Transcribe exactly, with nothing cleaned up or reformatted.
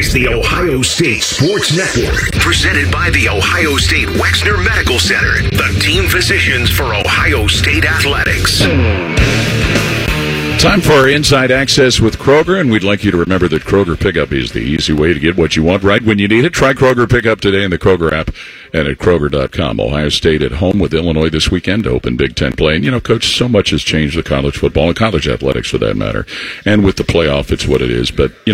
is the Ohio State Sports Network, presented by the Ohio State Wexner Medical Center, the team physicians for Ohio State Athletics. Time for our Inside Access with Kroger, and we'd like you to remember that Kroger Pickup is the easy way to get what you want right when you need it. Try Kroger Pickup today in the Kroger app and at Kroger dot com. Ohio State at home with Illinois this weekend to open Big Ten play. And, you know, Coach, so much has changed with college football and college athletics for that matter. And with the playoff, it's what it is. But, you know,